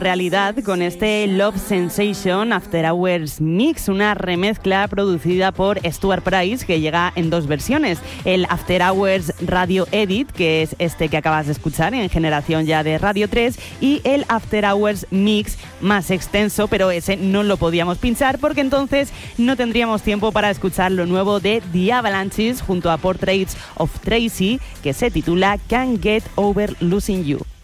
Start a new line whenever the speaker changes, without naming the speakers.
realidad con este Love Sensation After Hours Mix, una remezcla producida por Stuart Price que llega en dos versiones: el After Hours Radio Edit, que es este que acabas de escuchar en generación ya de Radio 3, y el After Hours Mix más extenso, pero ese no lo podíamos pinchar porque entonces no tendríamos tiempo para escuchar lo nuevo de The Avalanches junto a Portraits of Tracy, que se titula Can't Get Over Losing You.